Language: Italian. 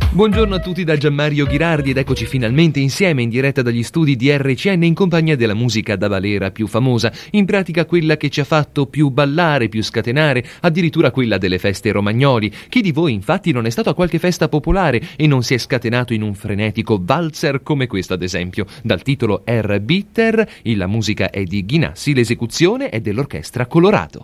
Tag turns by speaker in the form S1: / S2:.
S1: Buongiorno a tutti da Gianmario Ghirardi ed eccoci finalmente insieme in diretta dagli studi di RCN in compagnia della musica da Valera più famosa, in pratica quella che ci ha fatto più ballare, più scatenare, addirittura quella delle feste romagnoli. Chi di voi infatti non è stato a qualche festa popolare e non si è scatenato in un frenetico valzer come questo ad esempio? Dal titolo R. Bitter, la musica è di Ghinassi, l'esecuzione è dell'orchestra Colorato.